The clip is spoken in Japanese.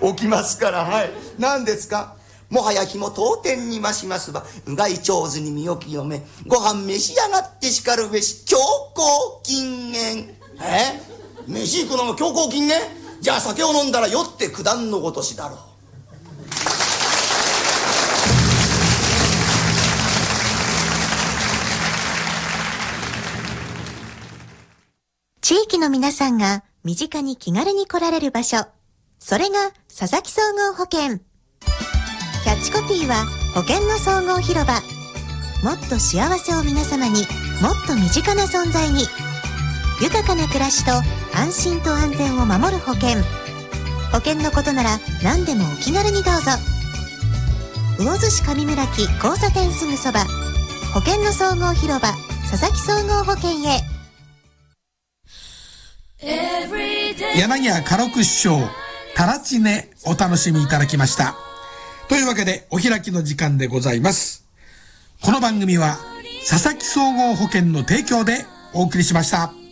起きますから。はい。何ですか？もはや日も当店に増しますば、うがい上手に身を清め、ご飯召し上がってしかるべし、強行禁煙。飯行くのも強行禁煙？じゃあ酒を飲んだら酔って九段のごとしだろう。 地域の皆さんが身近に気軽に来られる場所。それが佐々木総合保険。キャッチコピーは保険の総合広場。もっと幸せを皆様に、もっと身近な存在に。豊かな暮らしと安心と安全を守る保険。保険のことなら何でもお気軽にどうぞ。魚津市上村木交差点すぐそば。保険の総合広場佐々木総合保険へ。 柳家家禄師匠タラチネお楽しみいただきました。というわけでお開きの時間でございます。この番組は佐々木総合保険の提供でお送りしました。